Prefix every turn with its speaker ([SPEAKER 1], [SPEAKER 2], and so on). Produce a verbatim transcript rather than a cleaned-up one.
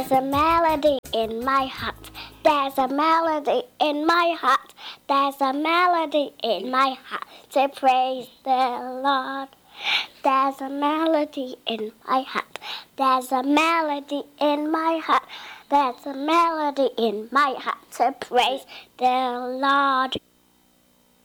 [SPEAKER 1] There's a melody in my heart. There's a melody in my heart. There's a melody in my heart to praise the Lord. There's a melody in my heart. There's a melody in my heart. There's a melody in my heart to praise the Lord.